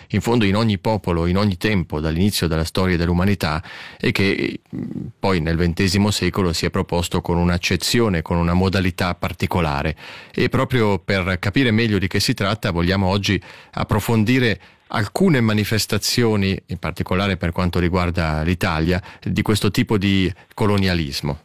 in fondo in ogni popolo, in ogni tempo, dall'inizio della storia dell'umanità, e che poi nel XX secolo si è proposto con un'accezione, con una modalità particolare. E proprio per capire meglio di che si tratta vogliamo oggi approfondire alcune manifestazioni, in particolare per quanto riguarda l'Italia, di questo tipo di colonialismo.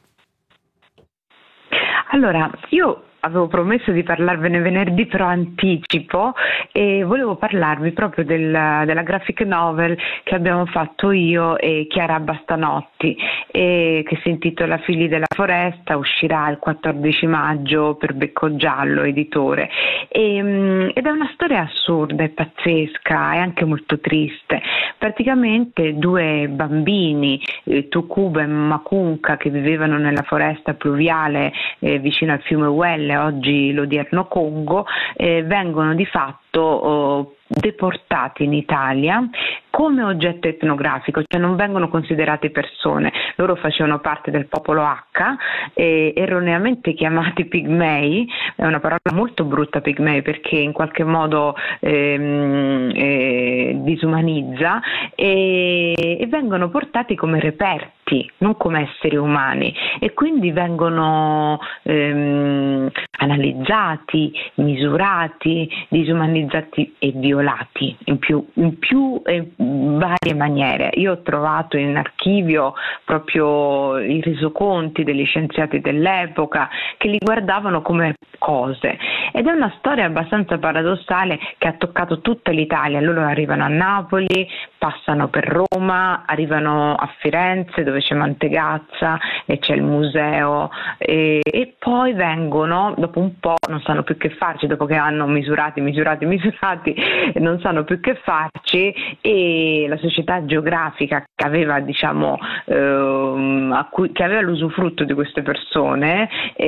Allora, io avevo promesso di parlarvene venerdì, però anticipo, e volevo parlarvi proprio della graphic novel che abbiamo fatto io e Chiara Bastanotti, che si intitola Figli della Foresta, uscirà il 14 maggio per Becco Giallo editore, ed è una storia assurda, è pazzesca, è anche molto triste. Praticamente due bambini, Tukuba e Makunka, che vivevano nella foresta pluviale vicino al fiume Uelle, oggi l'odierno Congo, vengono di fatto deportati in Italia come oggetto etnografico, cioè non vengono considerati persone. Loro facevano parte del popolo H, erroneamente chiamati pigmei. È una parola molto brutta, pigmei, perché in qualche modo disumanizza, e vengono portati come reperti, non come esseri umani, e quindi vengono analizzati, misurati, disumanizzati e violati in più varie maniere. Io ho trovato in archivio proprio i resoconti degli scienziati dell'epoca che li guardavano come cose, ed è una storia abbastanza paradossale che ha toccato tutta l'Italia. Loro arrivano a Napoli, passano per Roma, arrivano a Firenze dove c'è Mantegazza e c'è il museo, e poi vengono, dopo un po' non sanno più che farci, dopo che hanno misurati, non sanno più che farci, e la società geografica che aveva che aveva l'usufrutto di queste persone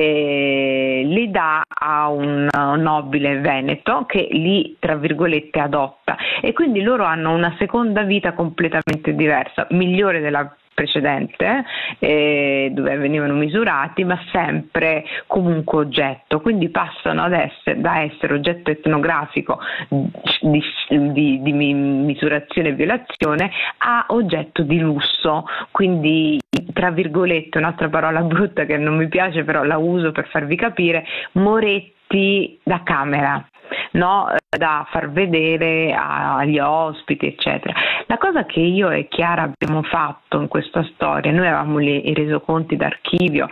li dà a un nobile veneto che li, tra virgolette, adotta, e quindi loro hanno una seconda vita completamente diversa, migliore della precedente, dove venivano misurati, ma sempre comunque oggetto. Quindi passano da essere oggetto etnografico di misurazione e violazione a oggetto di lusso. Quindi, tra virgolette, un'altra parola brutta che non mi piace, però la uso per farvi capire, moretti da camera, no? Da far vedere agli ospiti, eccetera. La cosa che io e Chiara abbiamo fatto in questa storia, noi avevamo i resoconti d'archivio,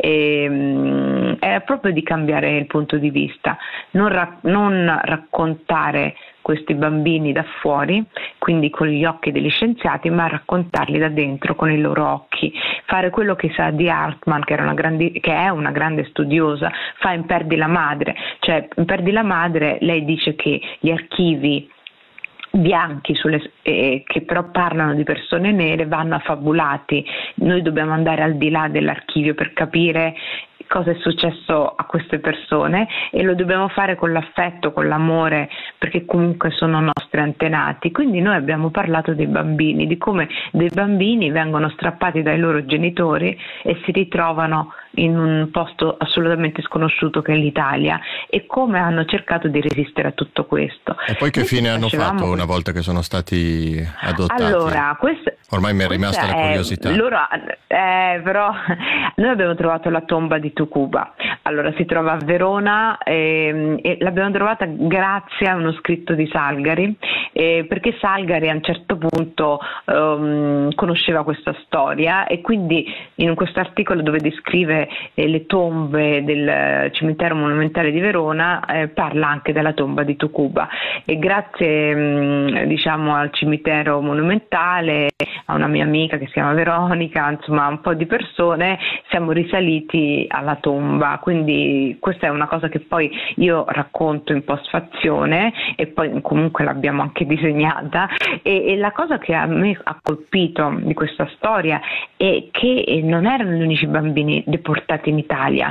era proprio di cambiare il punto di vista, non raccontare questi bambini da fuori, quindi con gli occhi degli scienziati, ma raccontarli da dentro con i loro occhi, fare quello che Sadie Hartman, che è una grande studiosa, fa in Perdi la madre. Cioè, in Perdi la madre lei dice che gli archivi bianchi che però parlano di persone nere vanno affabulati. Noi dobbiamo andare al di là dell'archivio per capire cosa è successo a queste persone, e lo dobbiamo fare con l'affetto, con l'amore, perché comunque sono nostri antenati. Quindi noi abbiamo parlato dei bambini, di come dei bambini vengono strappati dai loro genitori e si ritrovano in un posto assolutamente sconosciuto che è l'Italia, e come hanno cercato di resistere a tutto questo. E poi che fine hanno fatto una volta che sono stati adottati? Allora, ormai mi è rimasta la curiosità. Però noi abbiamo trovato la tomba di Tukuba. Allora, si trova a Verona, e l'abbiamo trovata grazie a uno scritto di Salgari, perché Salgari a un certo punto conosceva questa storia, e quindi in questo articolo dove descrive le tombe del cimitero monumentale di Verona parla anche della tomba di Tukuba, e grazie al cimitero monumentale, a una mia amica che si chiama Veronica, insomma un po' di persone, siamo risaliti alla tomba. Quindi questa è una cosa che poi io racconto in postfazione, e poi comunque l'abbiamo anche disegnata, e la cosa che a me ha colpito di questa storia è che non erano gli unici bambini deportati in Italia.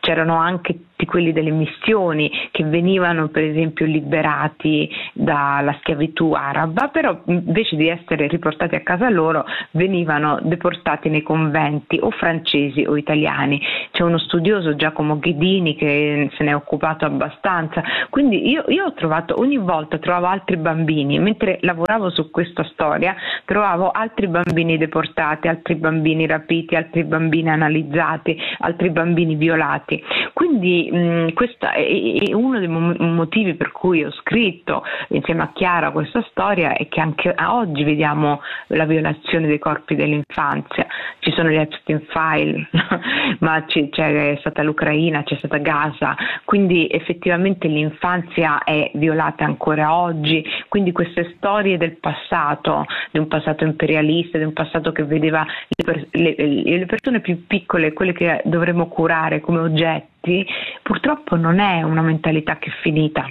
c'erano anche quelli delle missioni che venivano per esempio liberati dalla schiavitù araba, però invece di essere riportati a casa loro venivano deportati nei conventi o francesi o italiani. C'è uno studioso, Giacomo Ghedini, che se ne è occupato abbastanza, quindi io ogni volta trovavo altri bambini, mentre lavoravo su questa storia trovavo altri bambini deportati, altri bambini rapiti, altri bambini analizzati, altri bambini violati. Quindi questo è uno dei motivi per cui ho scritto insieme a Chiara questa storia, è che anche oggi vediamo la violazione dei corpi dell'infanzia. Ci sono gli Epstein File, ma c'è stata l'Ucraina, c'è stata Gaza, quindi effettivamente l'infanzia è violata ancora oggi. Quindi queste storie del passato, di un passato imperialista, di un passato che vedeva le persone più piccole, quelle che dovremmo curare come oggetti, purtroppo non è una mentalità che è finita.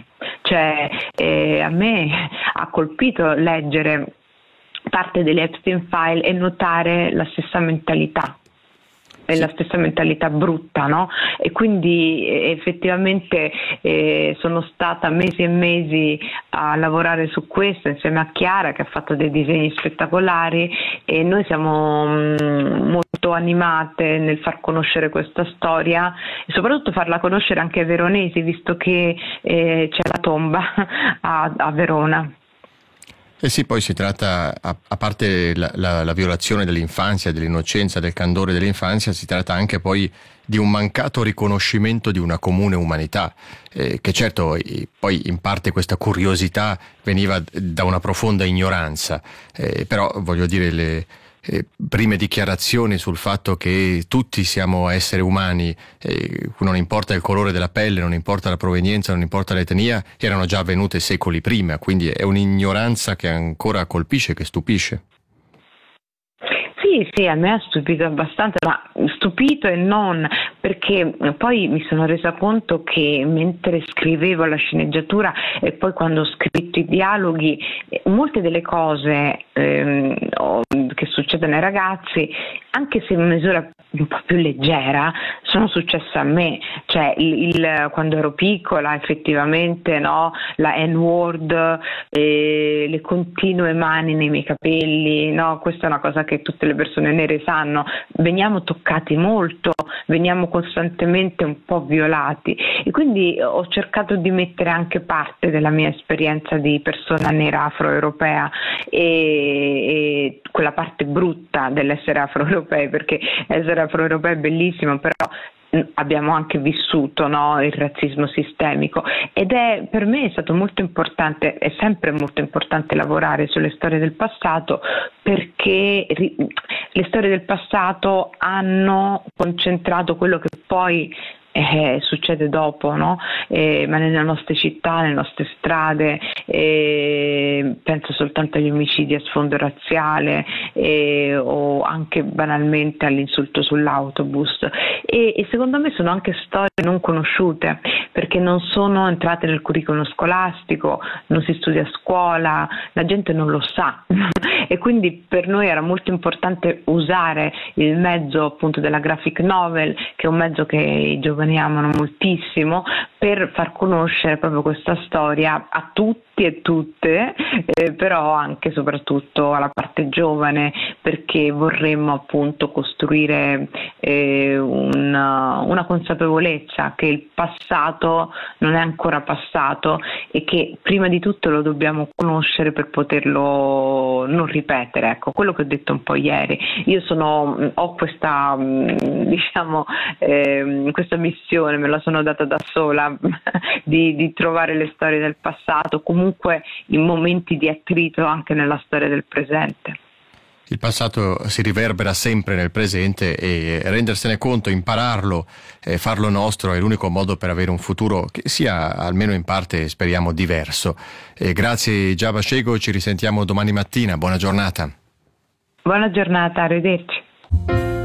A me ha colpito leggere parte delle Epstein File e notare la stessa mentalità. È la stessa mentalità brutta, no? E quindi effettivamente sono stata mesi e mesi a lavorare su questo insieme a Chiara, che ha fatto dei disegni spettacolari, e noi siamo molto animate nel far conoscere questa storia e soprattutto farla conoscere anche ai veronesi, visto che c'è la tomba a Verona. Eh sì, poi si tratta, a parte la violazione dell'infanzia, dell'innocenza, del candore dell'infanzia, si tratta anche poi di un mancato riconoscimento di una comune umanità, che certo poi in parte questa curiosità veniva da una profonda ignoranza, però voglio dire le prime dichiarazioni sul fatto che tutti siamo esseri umani, non importa il colore della pelle, non importa la provenienza, non importa l'etnia, erano già avvenute secoli prima, quindi è un'ignoranza che ancora colpisce, che stupisce. Sì, a me ha stupito abbastanza, ma stupito e non, perché poi mi sono resa conto che mentre scrivevo la sceneggiatura e poi quando ho scritto i dialoghi, molte delle cose che succedono ai ragazzi, anche se in misura un po' più leggera, sono successe a me. Cioè quando ero piccola effettivamente, no, la N-word, le continue mani nei miei capelli, no, questa è una cosa che tutte le persone nere sanno. Veniamo toccati molto, veniamo costantemente un po' violati, e quindi ho cercato di mettere anche parte della mia esperienza di persona nera afroeuropea e quella parte brutta dell'essere afroeuropei, perché essere afroeuropei è bellissimo, però abbiamo anche vissuto, no, il razzismo sistemico, ed per me è stato molto importante, è sempre molto importante lavorare sulle storie del passato, perché le storie del passato hanno concentrato quello che poi succede dopo, no? Ma nelle nostre città, nelle nostre strade, penso soltanto agli omicidi a sfondo razziale o anche banalmente all'insulto sull'autobus, e secondo me sono anche storie non conosciute, perché non sono entrate nel curriculum scolastico, non si studia a scuola, la gente non lo sa e quindi per noi era molto importante usare il mezzo appunto della graphic novel, che è un mezzo che i giovani amano moltissimo, per far conoscere proprio questa storia a tutti e tutte, però anche e soprattutto alla parte giovane, perché vorremmo appunto costruire una consapevolezza che il passato non è ancora passato e che prima di tutto lo dobbiamo conoscere per poterlo non ripetere. Ecco, quello che ho detto un po' ieri. Io ho questa questa missione, me la sono data da sola, di trovare le storie del passato, comunque in momenti di attrito anche nella storia del presente. Il passato si riverbera sempre nel presente e rendersene conto, impararlo, farlo nostro è l'unico modo per avere un futuro che sia almeno in parte, speriamo, diverso. Grazie Giaba Cego, ci risentiamo domani mattina, buona giornata. Buona giornata, arrivederci.